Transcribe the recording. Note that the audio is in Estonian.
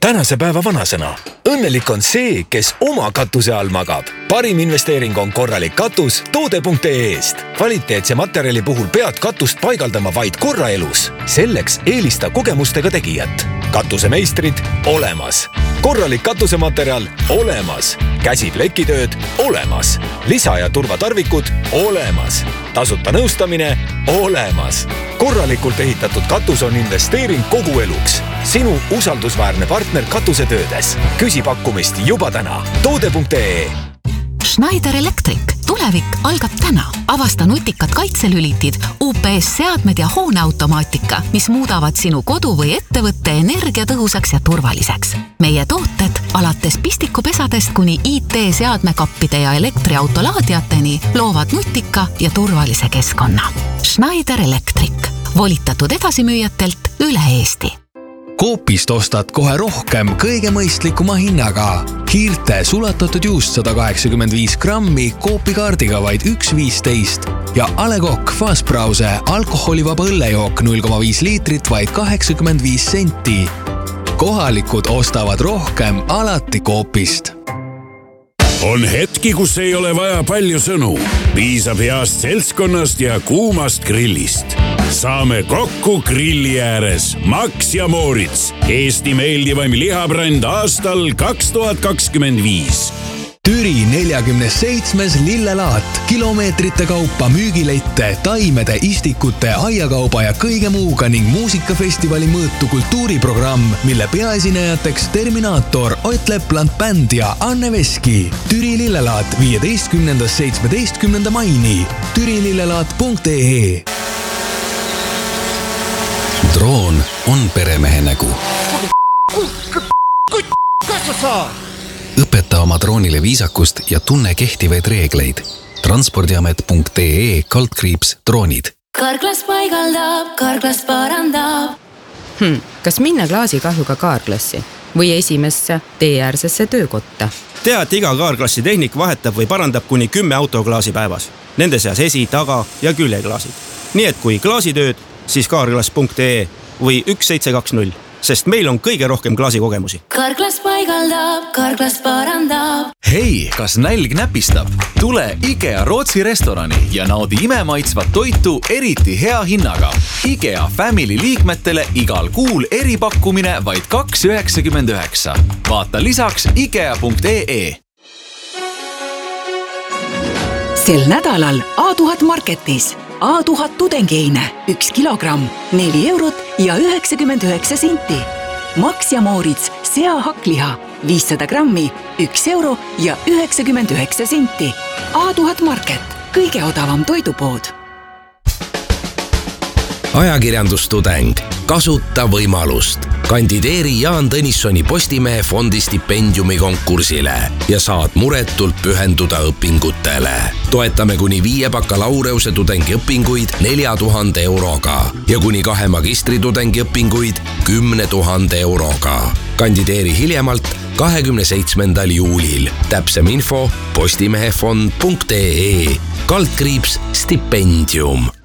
tänase päeva vanasõna. Õnnelik on see, kes oma katuse all magab. Parim investeering on korralik katus toode.ee-st. Kvaliteetse materjali puhul pead katust paigaldama vaid korra elus. Selleks eelista kogemustega tegijat. Katusemeistrid olemas. Korralik katusematerjal olemas. Käsiplekitööd olemas. Lisa- ja turvatarvikud olemas. Tasuta nõustamine olemas. Korralikult ehitatud katus on investeering kogu eluks. Sinu usaldusväärne partner katusetöödes. Küsi pakkumist juba täna. Toode.ee. Schneider Electric. Tulevik algab täna. Avasta nutikad kaitselülitid, UPS-seadmed ja hooneautomaatika, mis muudavad sinu kodu või ettevõtte energiatõhusaks ja turvaliseks. Meie tooted alates pistikupesadest kuni IT-seadmekappide ja elektriautolaadiateni loovad nutika ja turvalise keskkonna. Schneider Electric. Volitatud edasimüüjatelt üle Eesti. Coopist ostad kohe rohkem kõige mõistlikuma hinnaga. Hiirte sulatatud juust 185 grammi Coopi kaardiga vaid 1,15 ja A. Le Coq Fastbrause alkoholivaba õllejook 0,5 liitrit vaid 85 senti. Kohalikud ostavad rohkem alati Coopist. On hetki, kus ei ole vaja palju sõnu. Piisab heast seltskonnast ja kuumast grillist. Saame kokku grilli ääres. Max ja Moritz. Eesti meeldivaim lihabränd aastal 2025. Türi 47. lillelaat. Kilomeetrite kaupa müügilette, taimede, istikute, aiakauba ja kõige muuga ning muusikafestivali mõõtu kultuuriprogramm, mille peaesinejateks Terminaator, Ott Lepland Band ja Anne Veski. Türi lillelaat 15.–17. maini. türilillelaat.ee. Droon on peremehe nägu. Kas sa saad? Õpeta oma droonile viisakust ja tunne kehtivaid reegleid. transpordiamet.ee/droonid. Kaarglas paigaldab, kaarglas parandab. Kas minna klaasikahjuga kaarglassi või esimesse teeäärsesse töökotta? Tea, et iga kaarglassi tehnik vahetab või parandab kuni 10 autoklaasi päevas. Nende seas esi-, taga- ja küljeklaasid. Nii et kui klaasitööd, siis kaarglas.ee või 1720, sest meil on kõige rohkem klaasikogemusi. Kaarglas paigaldab, kaarglas parandab. Hei, kas nälg näpistab? Tule IKEA Rootsi restorani ja naudi imemaitsvat toitu eriti hea hinnaga. IKEA Family liikmetele igal kuul eripakkumine vaid 2,99. Vaata lisaks IKEA.ee. Sel nädalal A1000 Marketis. A1000 tudengeine 1 kilogramm 4 eurot ja 99 senti. Max ja Moritz seahakliha 500 grammi 1 euro ja 99 senti. A1000 Market, kõige odavam toidupood. Ajakirjandustudeng, kasuta võimalust. Kandideeri Jaan Tõnissoni Postimehe fondi stipendiumi konkursile ja saad muretult pühenduda õpingutele. Toetame kuni 5 bakalaureuse tudengiõpinguid 4000 euroga ja kuni 2 magistritudengi õpinguid 10 000 euroga. Kandideeri hiljemalt 27. juulil. Täpsem info postimehefond.ee/stipendium.